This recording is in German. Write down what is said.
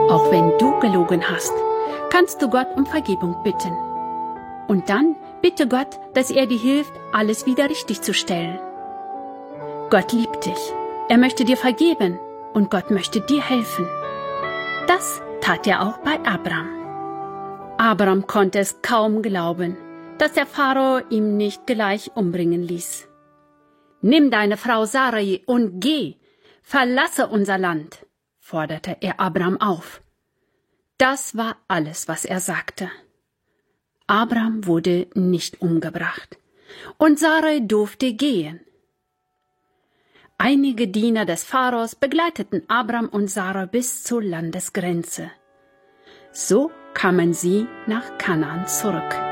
Auch wenn du gelogen hast, kannst du Gott um Vergebung bitten. Und dann bitte Gott, dass er dir hilft, alles wieder richtig zu stellen. Gott liebt dich. Er möchte dir vergeben und Gott möchte dir helfen. Das tat er auch bei Abraham. Abraham konnte es kaum glauben, dass der Pharao ihn nicht gleich umbringen ließ. »Nimm deine Frau Sarai und geh, verlasse unser Land«, forderte er Abraham auf. Das war alles, was er sagte. Abraham wurde nicht umgebracht und Sarai durfte gehen. Einige Diener des Pharaos begleiteten Abraham und Sarai bis zur Landesgrenze. So kamen sie nach Kanaan zurück.